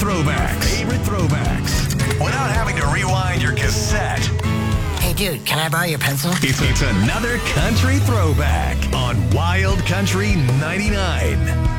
Favorite throwbacks. Without having to rewind your cassette. Hey, dude, can I borrow your pencil? It's another country throwback on Wild Country 99.